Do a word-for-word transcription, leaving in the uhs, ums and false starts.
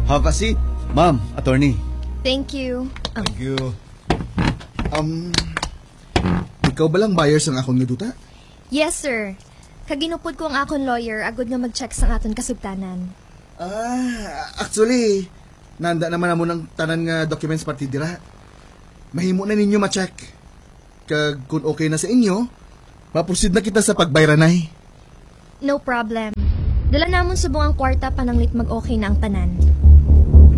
Have a seat. Ma'am, attorney. Thank you. Um, Thank you. Um, ikaw ba lang buyers ang akong naduta? yes, sir. Kaginupod ko ang akong lawyer, agod nga mag-check sa aton kasugtanan. Ah, actually, nanda naman na mo ng tanan nga documents pati dira. Mahimo na ninyo ma-check. Kag kung okay na sa inyo, maproceed na kita sa pagbayranay. No problem. Dala namon subong ang kwarta pananglit mag-okay na ang tanan.